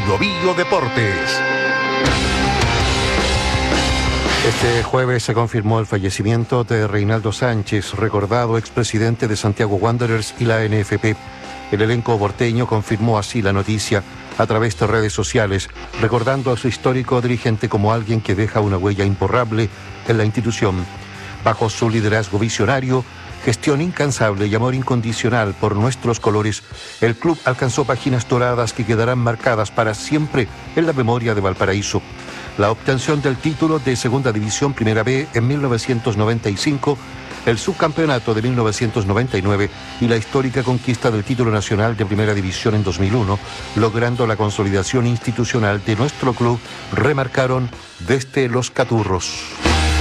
Biobío Deportes. Este jueves se confirmó el fallecimiento de Reinaldo Sánchez, recordado expresidente de Santiago Wanderers y la NFP. El elenco porteño confirmó así la noticia a través de redes sociales, recordando a su histórico dirigente como alguien que deja una huella imborrable en la institución. Bajo su liderazgo visionario, gestión incansable y amor incondicional por nuestros colores, el club alcanzó páginas doradas que quedarán marcadas para siempre en la memoria de Valparaíso. La obtención del título de Segunda División Primera B en 1995, el subcampeonato de 1999 y la histórica conquista del título nacional de Primera División en 2001, logrando la consolidación institucional de nuestro club, remarcaron desde Los Caturros.